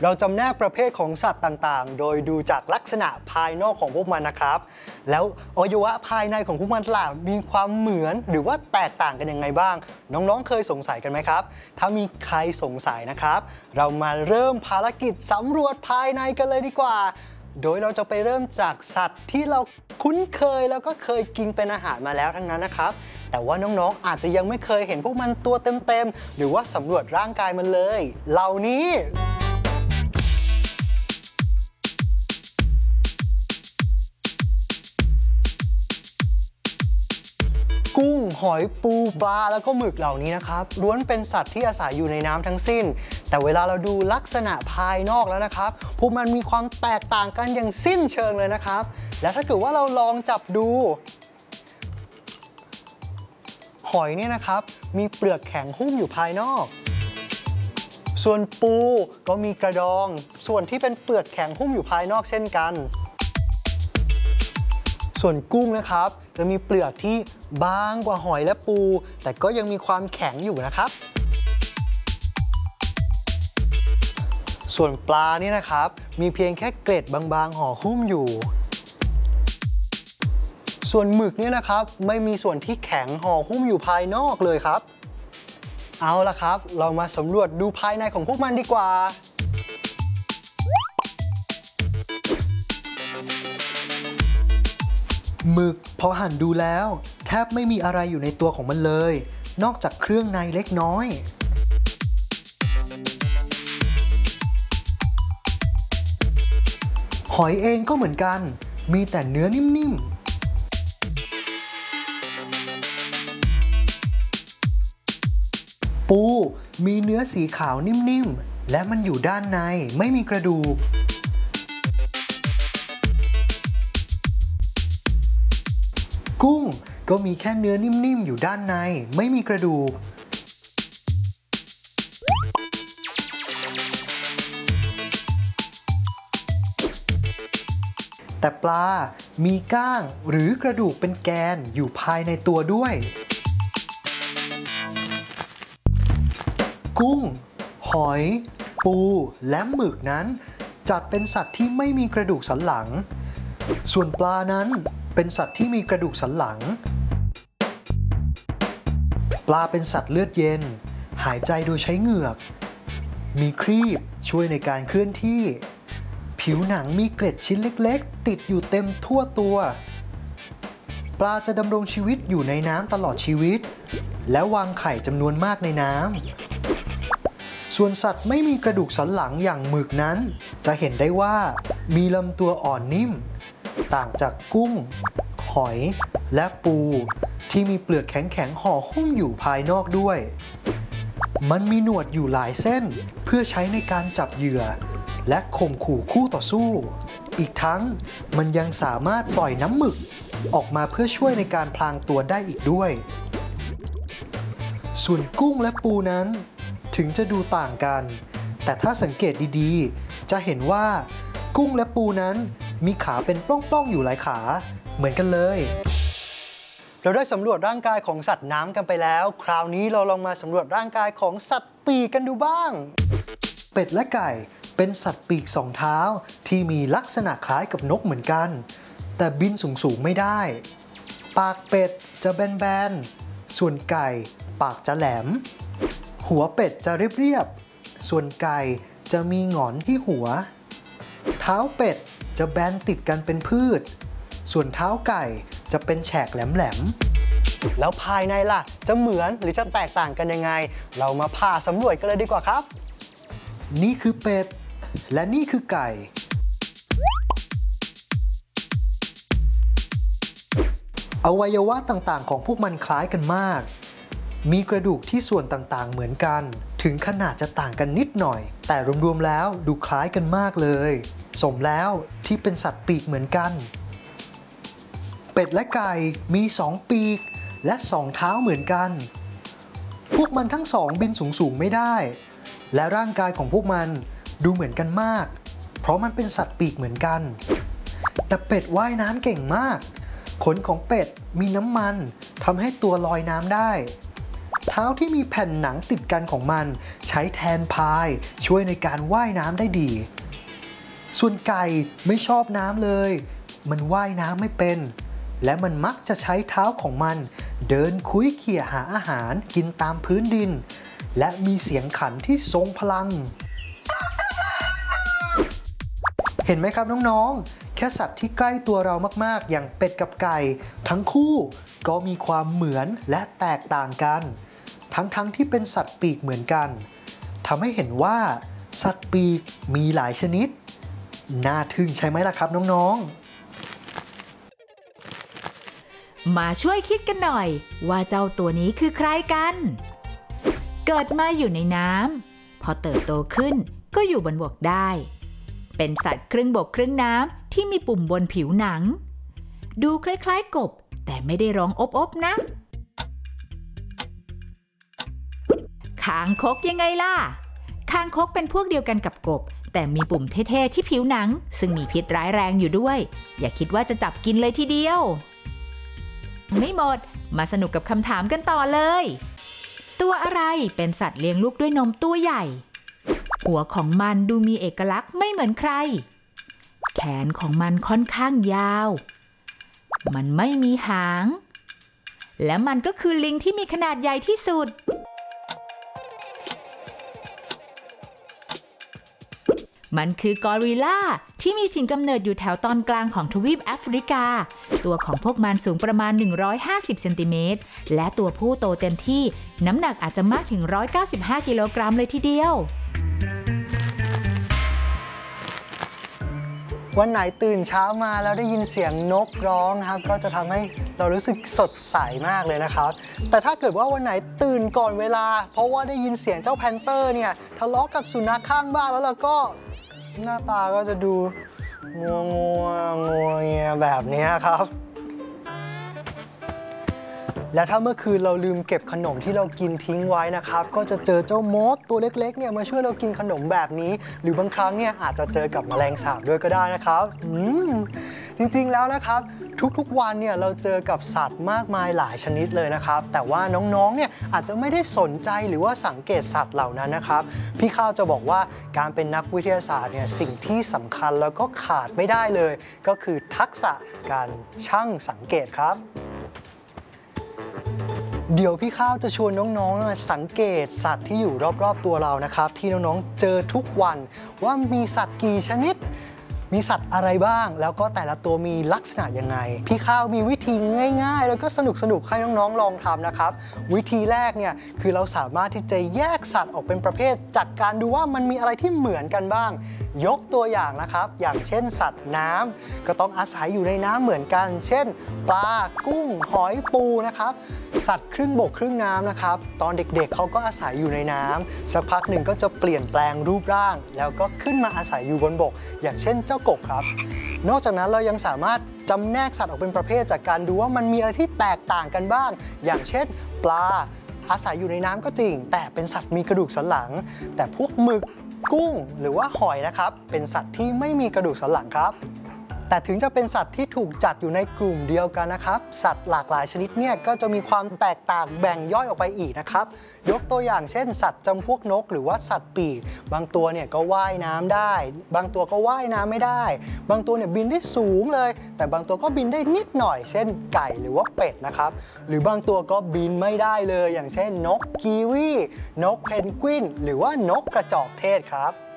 เราจำแนกประเภทของสัตว์ต่างๆโดยดูจากลักษณะภายนอกของพวกมันนะครับแล้วอวัยวะภายในของพวกมันล่ะมีความเหมือนหรือว่าแตกต่างกันยังไงบ้างน้องๆเคยสงสัยกันไหมครับถ้ามีใครสงสัยนะครับเรามาเริ่มภารกิจสำรวจภายในกันเลยดีกว่าโดยเราจะไปเริ่มจากสัตว์ที่เราคุ้นเคยแล้วก็เคยกินเป็นอาหารมาแล้วทั้งนั้นนะครับแต่ว่าน้องๆอาจจะยังไม่เคยเห็นพวกมันตัวเต็มๆหรือว่าสำรวจร่างกายมันเลยเหล่านี้กุ้งหอยปูปลาแล้วก็หมึกเหล่านี้นะครับล้วนเป็นสัตว์ที่อาศัยอยู่ในน้ำทั้งสิ้นแต่เวลาเราดูลักษณะภายนอกแล้วนะครับพวกมันมีความแตกต่างกันอย่างสิ้นเชิงเลยนะครับและถ้าเกิดว่าเราลองจับดูหอยเนี่ยนะครับมีเปลือกแข็งหุ้มอยู่ภายนอกส่วนปูก็มีกระดองส่วนที่เป็นเปลือกแข็งหุ้มอยู่ภายนอกเช่นกันส่วนกุ้งนะครับจะมีเปลือกที่บางกว่าหอยและปูแต่ก็ยังมีความแข็งอยู่นะครับส่วนปลานี่นะครับมีเพียงแค่เกล็ดบางๆห่อหุ้มอยู่ส่วนหมึกเนี่ยนะครับไม่มีส่วนที่แข็งห่อหุ้มอยู่ภายนอกเลยครับเอาละครับเรามาสำรวจดูภายในของพวกมันดีกว่าหมึกพอหั่นดูแล้วแทบไม่มีอะไรอยู่ในตัวของมันเลยนอกจากเครื่องในเล็กน้อยหอยเองก็เหมือนกันมีแต่เนื้อนิ่มๆปูมีเนื้อสีขาวนิ่มๆและมันอยู่ด้านในไม่มีกระดูกกุ้งก็มีแค่เนื้อนิ่มๆอยู่ด้านในไม่มีกระดูกแต่ปลามีก้างหรือกระดูกเป็นแกนอยู่ภายในตัวด้วยกุ้งหอยปูและหมึกนั้นจัดเป็นสัตว์ที่ไม่มีกระดูกสันหลังส่วนปลานั้นเป็นสัตว์ที่มีกระดูกสันหลังปลาเป็นสัตว์เลือดเย็นหายใจโดยใช้เหงือกมีครีบช่วยในการเคลื่อนที่ผิวหนังมีเกล็ดชิ้นเล็กๆติดอยู่เต็มทั่วตัวปลาจะดำรงชีวิตอยู่ในน้ำตลอดชีวิตและวางไข่จำนวนมากในน้ำส่วนสัตว์ไม่มีกระดูกสันหลังอย่างหมึกนั้นจะเห็นได้ว่ามีลำตัวอ่อนนิ่มต่างจากกุ้งหอยและปูที่มีเปลือกแข็งๆห่อหุ้มอยู่ภายนอกด้วยมันมีหนวดอยู่หลายเส้นเพื่อใช้ในการจับเหยื่อและข่มขู่คู่ต่อสู้อีกทั้งมันยังสามารถปล่อยน้ำหมึกออกมาเพื่อช่วยในการพลางตัวได้อีกด้วยส่วนกุ้งและปูนั้นถึงจะดูต่างกันแต่ถ้าสังเกตดีๆจะเห็นว่ากุ้งและปูนั้นมีขาเป็นปล้องๆอยู่หลายขาเหมือนกันเลยเราได้สำรวจร่างกายของสัตว์น้ำกันไปแล้วคราวนี้เราลองมาสำรวจร่างกายของสัตว์ปีกกันดูบ้างเป็ดและไก่เป็นสัตว์ปีกสองเท้าที่มีลักษณะคล้ายกับนกเหมือนกันแต่บินสูงๆไม่ได้ปากเป็ดจะแบนๆส่วนไก่ปากจะแหลมหัวเป็ดจะเรียบๆส่วนไก่จะมีหงอนที่หัวเท้าเป็ดจะแบนติดกันเป็นพืชส่วนเท้าไก่จะเป็นแฉกแหลมๆแล้วภายในล่ะจะเหมือนหรือจะแตกต่างกันยังไงเรามาพาสำรวจกันเลยดีกว่าครับนี่คือเป็ดและนี่คือไก่อวัยวะต่างๆของพวกมันคล้ายกันมากมีกระดูกที่ส่วนต่างๆเหมือนกันถึงขนาดจะต่างกันนิดหน่อยแต่รวมๆแล้วดูคล้ายกันมากเลยสมแล้วที่เป็นสัตว์ปีกเหมือนกันเป็ดและไก่มี2ปีกและ2เท้าเหมือนกันพวกมันทั้งสองบินสูงๆไม่ได้และร่างกายของพวกมันดูเหมือนกันมากเพราะมันเป็นสัตว์ปีกเหมือนกันแต่เป็ดว่ายน้ำเก่งมากขนของเป็ดมีน้ำมันทำให้ตัวลอยน้ำได้เท้าที่มีแผ่นหนังติดกันของมันใช้แทนพายช่วยในการว่ายน้ำได้ดีส่วนไก่ไม่ชอบน้ำเลยมันว่ายน้ำไม่เป็นและมันมักจะใช้เท้าของมันเดินคุ้ยเขี่ยหาอาหารกินตามพื้นดินและมีเสียงขันที่ทรงพลังเห็นไหมครับน้องๆแค่สัตว์ที่ใกล้ตัวเรามากๆอย่างเป็ดกับไก่ทั้งคู่ก็มีความเหมือนและแตกต่างกันทั้งที่เป็นสัตว์ปีกเหมือนกันทำให้เห็นว่าสัตว์ปีกมีหลายชนิดน่าทึ่งใช่ไหมล่ะครับน้องๆมาช่วยคิดกันหน่อยว่าเจ้าตัวนี้คือใครกันเกิดมาอยู่ในน้ำพอเติบโตขึ้นก็อยู่บนบกได้เป็นสัตว์ครึ่งบกครึ่งน้ำที่มีปุ่มบนผิวหนังดูคล้ายๆกบแต่ไม่ได้ร้องอบๆนะคางคกยังไงล่ะคางคกเป็นพวกเดียวกันกับกบแต่มีปุ่มเท่ๆที่ผิวหนังซึ่งมีพิษร้ายแรงอยู่ด้วยอย่าคิดว่าจะจับกินเลยทีเดียวไม่หมดมาสนุกกับคำถามกันต่อเลยตัวอะไรเป็นสัตว์เลี้ยงลูกด้วยนมตัวใหญ่หัวของมันดูมีเอกลักษณ์ไม่เหมือนใครแขนของมันค่อนข้างยาวมันไม่มีหางและมันก็คือลิงที่มีขนาดใหญ่ที่สุดมันคือกอริลลาที่มีถิ่นกำเนิดอยู่แถวตอนกลางของทวีปแอฟริกาตัวของพวกมันสูงประมาณ150เซนติเมตรและตัวผู้โตเต็มที่น้ำหนักอาจจะมากถึง195กิโลกรัมเลยทีเดียววันไหนตื่นเช้ามาแล้วได้ยินเสียงนกร้องครับก็จะทำให้เรารู้สึกสดใสมากเลยนะครับแต่ถ้าเกิดว่าวันไหนตื่นก่อนเวลาเพราะว่าได้ยินเสียงเจ้าแพนเตอร์เนี่ยทะเลาะกับสุนัขข้างบ้านแล้วเราก็หน้าตาก็จะดูงัวเงียแบบนี้ครับและถ้าเมื่อคืนเราลืมเก็บขนมที่เรากินทิ้งไว้นะครับก็จะเจอเจ้ามดตัวเล็กๆเนี่ยมาช่วยเรากินขนมแบบนี้หรือบางครั้งเนี่ยอาจจะเจอกับแมลงสาบด้วยก็ได้นะครับจริงๆแล้วนะครับทุกๆวันเนี่ยเราเจอกับสัตว์มากมายหลายชนิดเลยนะครับแต่ว่าน้องๆเนี่ยอาจจะไม่ได้สนใจหรือว่าสังเกตสัตว์เหล่านั้นนะครับพี่ข้าวจะบอกว่าการเป็นนักวิทยาศาสตร์เนี่ยสิ่งที่สำคัญแล้วก็ขาดไม่ได้เลยก็คือทักษะการชั่งสังเกตครับเดี๋ยวพี่ข้าวจะชวนน้องๆมาสังเกตสัตว์ที่อยู่รอบๆตัวเรานะครับที่น้องๆเจอทุกวันว่ามีสัตว์กี่ชนิดมีสัตว์อะไรบ้างแล้วก็แต่ละตัวมีลักษณะยังไงพี่ข้าวมีวิธีง่ายๆแล้วก็สนุกๆให้น้องๆลองทำนะครับวิธีแรกเนี่ยคือเราสามารถที่จะแยกสัตว์ออกเป็นประเภทจากการดูว่ามันมีอะไรที่เหมือนกันบ้างยกตัวอย่างนะครับอย่างเช่นสัตว์น้ำก็ต้องอาศัยอยู่ในน้ำเหมือนกันเช่นปลากุ้งหอยปูนะครับสัตว์ครึ่งบกครึ่งน้ำนะครับตอนเด็กๆเขาก็อาศัยอยู่ในน้ำสักพักหนึ่งก็จะเปลี่ยนแปลงรูปร่างแล้วก็ขึ้นมาอาศัยอยู่บนบกอย่างเช่นเจ้ากบครับนอกจากนั้นเรายังสามารถจำแนกสัตว์ออกเป็นประเภทจากการดูว่ามันมีอะไรที่แตกต่างกันบ้างอย่างเช่นปลาอาศัยอยู่ในน้ำก็จริงแต่เป็นสัตว์มีกระดูกสันหลังแต่พวกหมึกกุ้งหรือว่าหอยนะครับเป็นสัตว์ที่ไม่มีกระดูกสันหลังครับแต่ถึงจะเป็นสัตว์ที่ถูกจัดอยู่ในกลุ่มเดียวกันนะครับสัตว์หลากหลายชนิดเนี่ยก็จะมีความแตกต่างแบ่งย่อยออกไปอีกนะครับยกตัวอย่างเช่นสัตว์จำพวกนกหรือว่าสัตว์ปีกบางตัวเนี่ยก็ว่ายน้ำได้บางตัวก็ว่ายน้ำไม่ได้บางตัวเนี่ยบินได้สูงเลยแต่บางตัวก็บินได้นิดหน่อยเช่นไก่หรือว่าเป็ดนะครับหรือบางตัวก็บินไม่ได้เลยอย่างเช่นนกกีวีนกเพนกวินหรือว่านกกระจอกเทศครับ